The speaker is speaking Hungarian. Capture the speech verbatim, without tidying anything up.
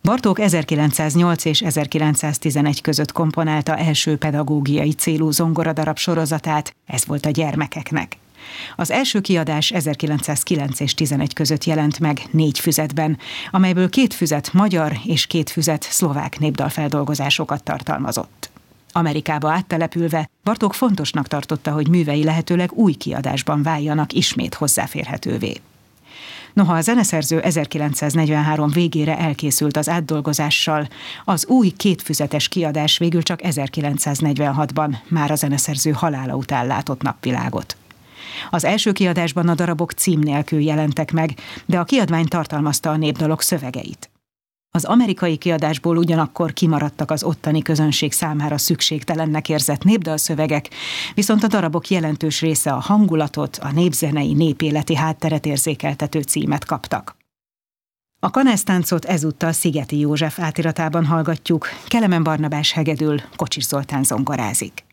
Bartók ezerkilencszáznyolc és ezerkilencszáztizenegy között komponálta első pedagógiai célú zongoradarab sorozatát, ez volt a gyermekeknek. Az első kiadás ezerkilencszázkilenc és tizenegy között jelent meg négy füzetben, amelyből két füzet magyar és két füzet szlovák népdalfeldolgozásokat tartalmazott. Amerikába áttelepülve Bartók fontosnak tartotta, hogy művei lehetőleg új kiadásban váljanak ismét hozzáférhetővé. Noha a zeneszerző ezerkilencszáznegyvenhárom végére elkészült az átdolgozással, az új kétfüzetes kiadás végül csak ezerkilencszáznegyvenhatban, már a zeneszerző halála után látott napvilágot. Az első kiadásban a darabok cím nélkül jelentek meg, de a kiadvány tartalmazta a népdalok szövegeit. Az amerikai kiadásból ugyanakkor kimaradtak az ottani közönség számára szükségtelennek érzett népdalszövegek, viszont a darabok jelentős része a hangulatot, a népzenei, népéleti hátteret érzékeltető címet kaptak. A kanásztáncot ezúttal Szigeti József átiratában hallgatjuk, Kelemen Barnabás hegedül, Kocsis Zoltán zongorázik.